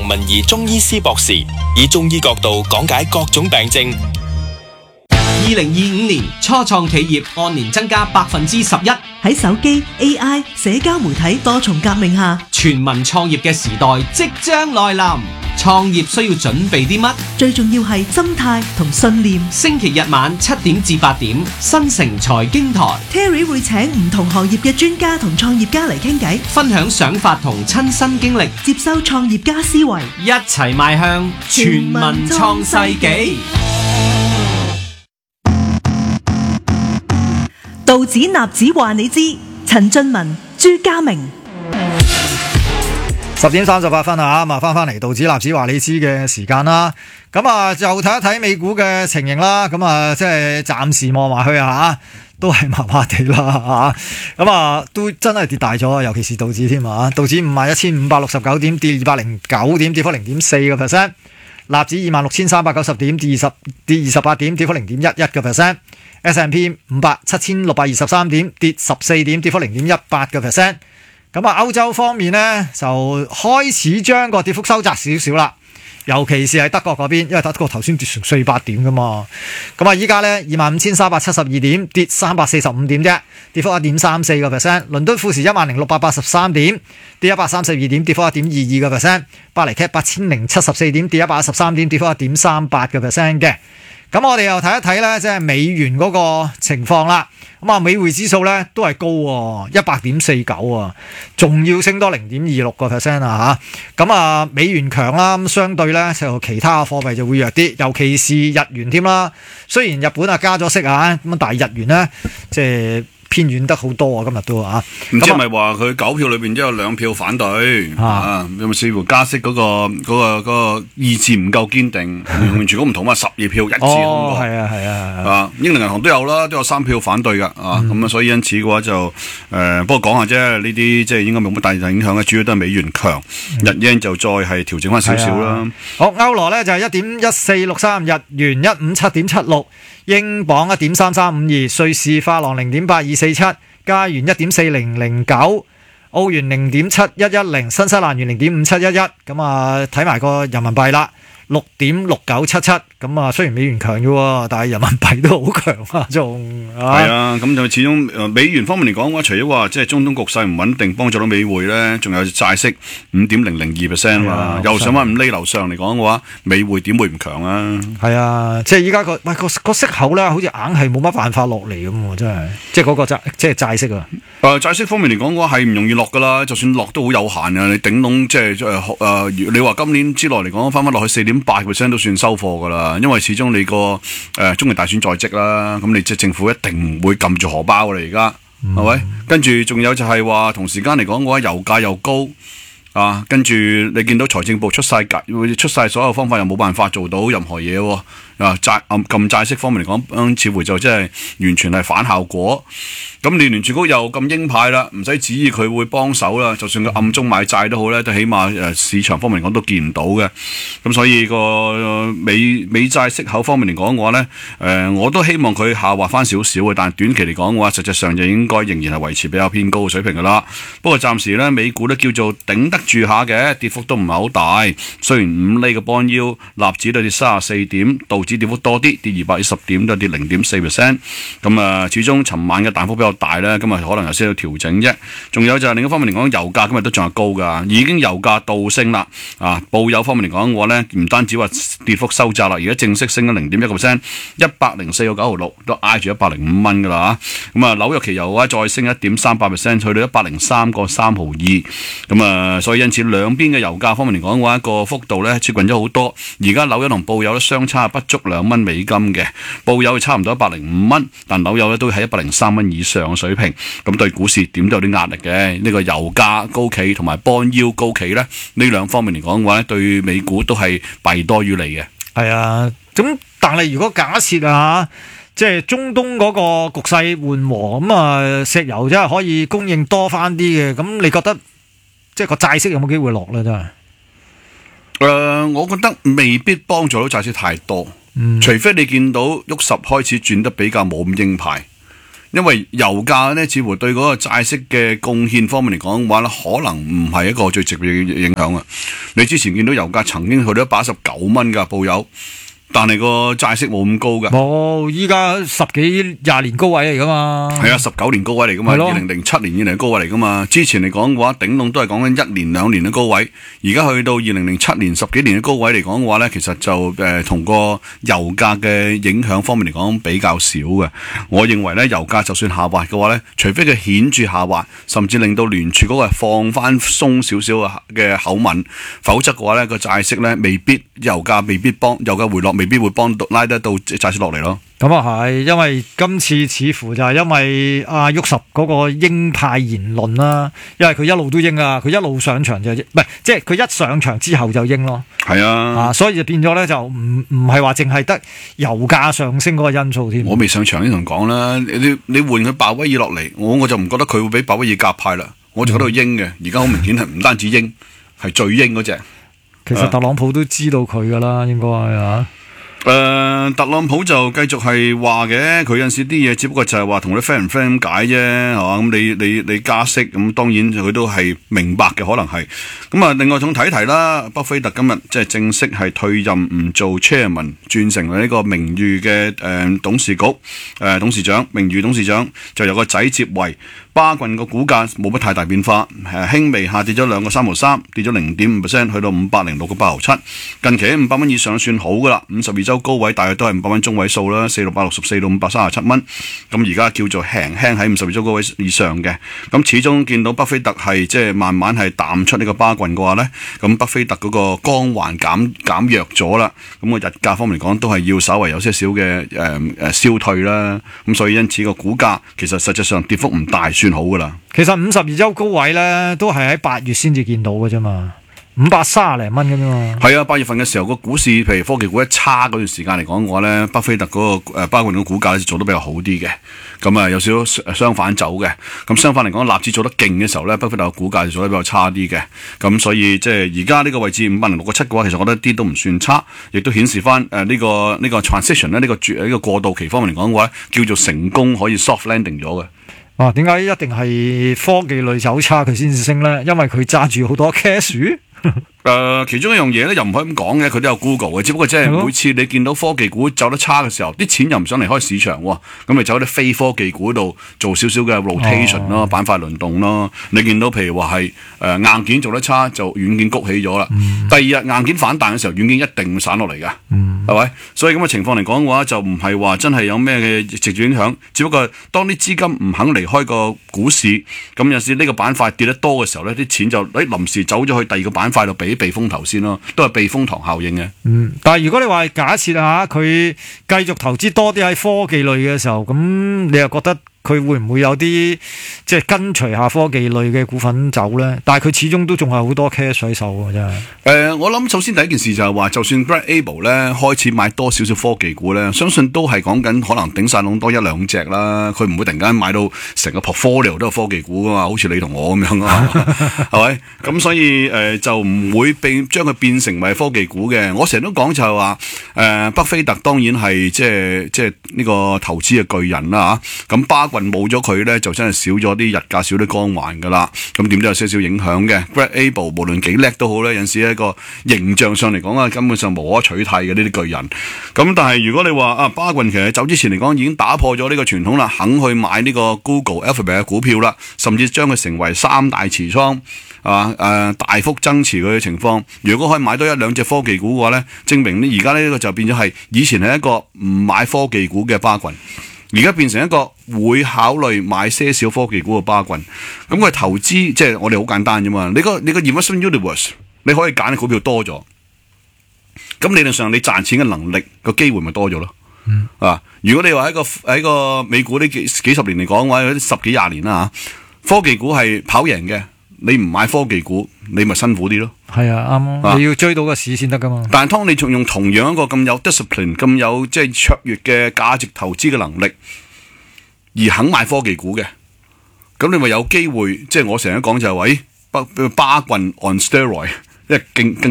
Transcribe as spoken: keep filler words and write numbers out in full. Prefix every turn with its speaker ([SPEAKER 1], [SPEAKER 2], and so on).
[SPEAKER 1] 黃文儀中醫師博士，以中醫角度講解各種病症。
[SPEAKER 2] 二零二五年初創企業按年增加百分之十一。
[SPEAKER 3] 喺手機、A I、社交媒體多重革命下，
[SPEAKER 2] 全民創業嘅時代即將來臨。創業需要準備啲乜？
[SPEAKER 3] 最重要係心態同信念。
[SPEAKER 2] 星期日晚七點至八點，新城財經台
[SPEAKER 3] Terry 會請唔同行業嘅專家同創業家嚟傾偈，
[SPEAKER 2] 分享想法同親身經歷，
[SPEAKER 3] 接收創業家思維，
[SPEAKER 2] 一齊邁向全民創世紀。
[SPEAKER 3] 道指納指話你知，陳俊文、朱家明。
[SPEAKER 4] 十點三十八分啊，咁啊翻翻嚟道指納指話你知嘅時間啦。咁啊就睇一睇美股嘅情形啦。咁啊即係暫時望埋去啊，都係麻麻地啦嚇。咁啊都真係跌大咗，尤其是道指添啊。道指五萬一千五百六十九點，跌二百零九點，跌幅零點四個 percent。納指二萬六千三百九十點，跌二十跌二十八點，跌幅零點一一個 percent。S and P 五百七千六百二十三點，跌十四點，跌幅零點一八個 percent。咁啊，歐洲方面呢，就開始將個跌幅收窄少少啦，尤其是係德國嗰邊，因為德國頭先跌成四百點噶嘛。咁啊，依家呢，二萬五千三百七十二點，跌三百四十五點啫，跌幅一點三四個 percent。倫敦富時一萬零六百八十三點，跌一百三十二點，跌幅一點二二個 percent。巴黎 C A C 八千零七十四點，跌一百一十三點，跌幅一點三八個 percent 嘅。咁我哋又睇一睇咧，即係美元嗰個情況啦。咁啊，美匯指數咧都係高喎，一百點四九啊，仲要升多零點二六個 percent 啊嚇。咁啊，美元強啦，咁相對咧就其他貨幣就會弱啲，尤其是日元添啦。雖然日本啊加咗息啊，咁但係日元咧即係偏軟得好多啊！今日都啊，
[SPEAKER 5] 唔知係咪話佢九票裏邊都有兩票反對啊？有冇似乎加息嗰、嗰個嗰、嗰個嗰個意志唔夠堅定？完全唔同嘛，十二票一致通過。
[SPEAKER 4] 係啊係啊係
[SPEAKER 5] 啊！英倫銀行都有啦，都有三票反對㗎啊！咁、嗯、啊，所以因此嘅話就誒、呃，不過講下啫，呢啲即係應該冇乜大影響嘅，主要都係美元強，嗯、日元就再係調整翻少少啦。
[SPEAKER 4] 好，歐羅咧就係一點一四六三，日元一五七點七六。英鎊一點三三五二，瑞士法郎零點八二四七，加元一點四零零九，澳元零點七一一零，新西蘭元零點五七一一。咁啊，睇埋個人民幣啦，六點六九七七。咁啊，雖然美元強嘅，但係人民幣都好強啊，仲
[SPEAKER 5] 係啊。咁就始終誒美元方面嚟講嘅話，除咗話即係中東局勢唔穩定，幫助到美匯咧，仲有債息五點零零二 percent 啊，又上翻五厘樓上嚟講嘅話，美匯點會唔強啊？
[SPEAKER 4] 係啊，即係依家個喂個個息口咧，好似硬係冇乜辦法落嚟咁，真係即係嗰個債即係債息啊。
[SPEAKER 5] 誒債息方面嚟講嘅話係唔容易落噶啦，就算落都好有限啊。你頂籠即係誒誒，你話今年之內嚟講翻翻落去四點八 percent 都算收貨噶啦。因為始終你個誒、呃、中期大選在即啦，咁你即係政府一定唔會撳住荷包㗎啦，而家係咪？跟住仲有就係話同時間嚟講嘅話，油價又高啊，跟住你見到財政部出晒計，出晒所有方法又冇辦法做到任何嘢喎。啊債撳撳債息方面嚟講、嗯，似乎就真係完全係反效果。咁你聯儲局又咁鷹派啦，唔使指意佢會幫手啦。就算佢暗中買債都好咧，都起碼誒市場方面嚟講都見唔到嘅。咁所以個美美債息口方面嚟講嘅話咧，誒、呃、我都希望佢下滑翻少少嘅，但係短期嚟講嘅話，實際上就應該仍然係維持比較偏高嘅水平噶啦。不過暫時咧，美股都叫做頂得住下嘅，跌幅都唔係好大。雖然五厘嘅 bond yield，納指都跌三十四點，道指跌幅多啲，跌二百一十點，都跌零點四 percent。咁啊，始終尋晚嘅彈幅比較大咧，今日可能有些少調整啫。仲有就係另一方面嚟講，油價今日都仲係高噶，已經油價倒升啦。啊，布油方面嚟講，我咧唔單止話跌幅收窄啦，而家正式升咗零點一個 percent，一百零四個九毫六，都挨住一百零五蚊噶啦嚇。咁啊，紐約期油嘅話再升一點三八 percent，去到一百零三個三毫二。咁啊，所以因此兩邊嘅油價方面嚟講嘅話，個幅度咧接近咗好多。而家紐約同布油咧相差不足兩蚊美金嘅，布油差唔多一百零五蚊，但紐油咧都喺一百零三蚊以上嘅水平。咁對股市點都有啲壓力嘅。呢、這個油價高企同埋 bond yield 高企咧，呢兩方面嚟講嘅話咧，對美股都係弊多於利嘅。
[SPEAKER 4] 係啊，咁但係如果假設啊，即係中東嗰個局勢緩和，咁啊石油真係可以供應多翻啲嘅，咁你覺得即係個債息有冇機會落咧？真係？
[SPEAKER 5] 誒、呃，我覺得未必幫助到債息太多，嗯、除非你見到沃什開始轉得比較冇咁鷹派。 因為油價咧似乎對嗰個債息嘅貢獻方面嚟講嘅話咧，可能唔係一個最直接嘅影響啊。你之前見到油價曾經去到一百一十九蚊㗎，報油。但係個債息冇咁高㗎，
[SPEAKER 4] 冇，依家十幾廿年高位嚟噶嘛。係
[SPEAKER 5] 啊，十九年高位嚟噶嘛，二零零七年以嚟嘅高位嚟噶嘛。之前嚟講嘅話，頂籠都係講緊一年兩年嘅高位，而家去到二零零七年十幾年嘅高位嚟講嘅話咧，其實就誒同個油價嘅影響方面嚟講比較少嘅。我認為咧，油價就算下滑嘅話咧，除非佢顯著下滑，甚至令到聯儲嗰個放翻鬆少少嘅口吻，否則嘅話咧，個債息咧未必油價未必幫油價回落。未必會幫到拉得到債息落嚟咯。
[SPEAKER 4] 咁啊係，因為今次似乎就係因為阿沃什嗰個鷹派言論啦，因為佢一路都鷹啊，佢一路上場就唔係，即係佢一上場之後就鷹咯。係啊，啊，所以就變咗咧就唔唔係話淨係得油價上升嗰個因素添。我未上場已經同講啦，你你換佢鮑威爾落嚟，我我就唔覺得佢會俾鮑威爾夾派啦，我就覺得佢鷹嘅。而家好明顯係唔單止鷹，係最鷹嗰隻。其實特朗普都知道佢噶啦，應該係啊。誒、呃，特朗普就繼續係話嘅，佢有陣時啲嘢只不過就係話同啲 friend 唔 friend 咁解啫，係嘛？咁你你你加息，咁當然佢都係明白嘅，可能係。咁啊，另外仲睇提啦，巴菲特今日即係正式係退任，唔做 chairman， 轉成為呢個名譽嘅誒董事局誒、呃、董事長，名譽董事長就由個仔接位。巴郡個股價冇乜太大變化，誒輕微下跌咗兩個三毫三，跌咗零點五 percent， 去到五百零六個八毫七。近期喺五百蚊以上算好噶啦，五十二周高位大約都係五百蚊中位數啦，四六百六十四到五百三十七蚊。咁而家叫做輕輕喺五十二周高位以上嘅。咁始終見到巴菲特係即係慢慢係淡出呢個巴郡嘅話咧，咁巴菲特嗰個光環減減弱咗啦。咁個日價方面嚟講都係要稍為有些少嘅誒誒消退啦。咁所以因此個股價其實實際上跌幅唔大。算好噶啦，其實五十二周高位咧，都係喺八月先至見到嘅啫嘛，五百三十零蚊嘅啫嘛。係啊，八月份嘅時候個股市，譬如科技股一差嗰段時間嚟講嘅話咧，巴菲特嗰、那個誒巴郡嘅股價做得比較好啲嘅，咁啊有少少相反走嘅。咁相反嚟講，納指做得勁嘅時候咧，巴菲特嘅股價就做得比較差啲嘅。咁所以即係而家呢個位置五百零六個七嘅話，其實我覺得一啲都唔算差，亦都顯示翻誒呢個呢、這個 transition 咧，呢個呢、這個過渡期方面嚟講嘅話，叫做成功可以 soft landing 咗嘅。啊，點解一定係科技類走差佢先至升咧？因為佢揸住好多 cash。誒、呃，其中一樣嘢咧，又唔可以咁講嘅，佢都有 Google 嘅，只不過即係每次你見到科技股走得差嘅時候，啲錢又唔想離開市場，咁咪走喺啲非科技股度做少少嘅 rotation 咯，板塊輪動咯。你見到譬如話係誒硬件做得差，就軟件谷起咗啦。嗯、第二日硬件反彈嘅時候，軟件一定會散落嚟㗎，係咪、嗯？所以咁嘅情況嚟講嘅話，就唔係話真係有咩嘅直接影響，只不過當啲資金唔肯離開個股市，咁有時呢個板塊跌得多嘅時候咧，啲錢就誒臨時走咗去第二個板塊度俾避風頭先咯，都係避風塘效應嘅。嗯，但係如果你話假設下佢繼續投資多啲喺科技類嘅時候，咁你又覺得佢會唔會有啲即係跟隨下科技類嘅股份走咧？但係佢始終都仲係好多 cash 喺手喎，真係。誒、呃，我諗首先第一件事就係話，就算 Brad Abel 咧開始買多少少科技股咧，相信都係講緊可能頂晒籠多一兩隻啦。佢唔會突然間買到成個 portfolio 都係科技股噶嘛，好似你同我咁樣啊，係咪？咁所以誒、呃、就唔會變將佢變成為科技股嘅。我成日都講就係話，誒、呃，巴菲特當然係即係即係呢個投資嘅巨人啦嚇。咁巴冇咗佢咧，就真係少咗啲日價，少啲光環噶啦。咁點都有些少影響嘅。Brad Abel 無論幾叻都好咧，有陣時喺個形象上嚟講啊，根本上無可取替嘅呢啲巨人。咁但係如果你話啊，巴郡其實走之前嚟講已經打破咗呢個傳統啦，肯去買呢個 Google、Alphabet 嘅股票啦，甚至將佢成為三大持倉啊，誒、呃、大幅增持佢嘅情況。如果可以買多一兩隻科技股嘅話咧，證明呢而家呢個就變咗係以前係一個唔買科技股嘅巴郡。而家變成一個會考慮買些少科技股嘅巴郡，咁佢投資即係我哋好簡單啫嘛。你個你個 investment universe 你可以揀嘅股票多咗，咁理論上你賺錢嘅能力個機會咪多咗咯。嗯、啊，如果你話喺個喺個美股呢幾幾十年嚟講嘅話，有十幾廿年啦嚇，科技股係跑贏嘅。你唔買科技股，你咪辛苦啲咯。係啊，啱啊，你要追到個市先得噶嘛。但係當你仲用同樣一個咁有 discipline、咁有即係卓越嘅價值投資嘅能力，而肯買科技股嘅，咁你咪有機會。即係我成日講就係話，咦，巴巴郡 on steroid，因為勁更